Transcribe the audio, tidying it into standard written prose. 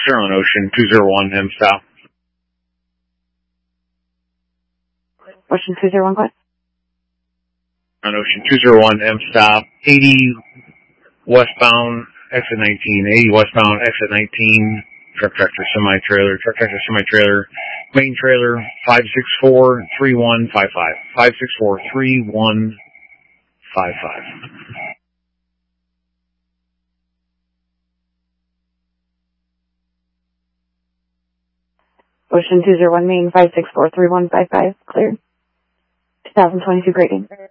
Sterling Ocean 201 M stop. Ocean 201, what? On Ocean 201 M stop, 80 westbound, exit 19, 80 westbound, exit 19, truck tractor semi-trailer, main trailer, 564-3155, 564-3155. Ocean 201 Main 564-3155, cleared. 2022 grading.